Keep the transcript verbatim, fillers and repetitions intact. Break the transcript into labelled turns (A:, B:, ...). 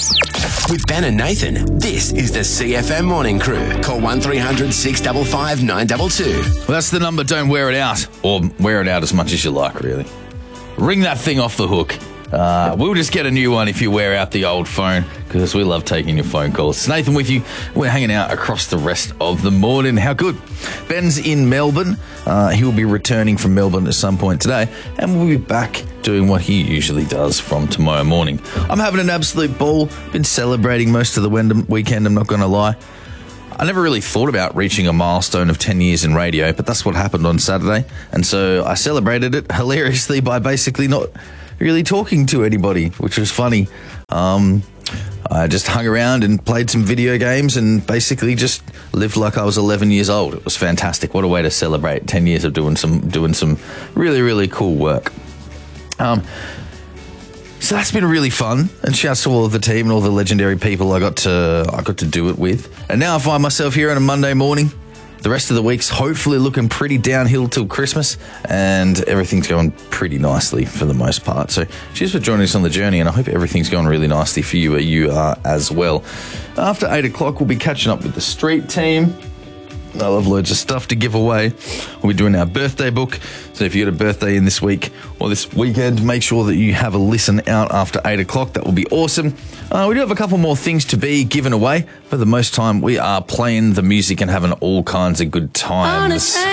A: With Ben and Nathan, this is the C F M Morning Crew. Call one three hundred six five five nine two two.
B: Well, that's the number. Don't wear it out. Or wear it out as much as you like, really. Ring that thing off the hook. Uh, we'll just get a new one if you wear out the old phone, because we love taking your phone calls. It's Nathan with you. We're hanging out across the rest of the morning. How good. Ben's in Melbourne. Uh, he will be returning from Melbourne at some point today, and we'll be back doing what he usually does from tomorrow morning. I'm having an absolute ball. Been celebrating most of the weekend, I'm not going to lie. I never really thought about reaching a milestone of ten years in radio, but that's what happened on Saturday. And so I celebrated it hilariously by basically not really talking to anybody, which was funny. Um, I just hung around and played some video games and basically just lived like I was eleven years old. It was fantastic. What a way to celebrate ten years of doing some doing some really, really cool work. Um, so that's been really fun, and shouts to all of the team and all the legendary people I got to I got to do it with. And now I find myself here on a Monday morning. The rest of the week's hopefully looking pretty downhill till Christmas, and everything's going pretty nicely for the most part. So cheers for joining us on the journey, and I hope everything's going really nicely for you where you are as well. After eight o'clock, we'll be catching up with the street team. I'll have loads of stuff to give away. We'll be doing our birthday book. So if you got a birthday in this week or this weekend, make sure that you have a listen out after eight o'clock. That will be awesome. Uh, we do have a couple more things to be given away. For the most time, we are playing the music and having all kinds of good times.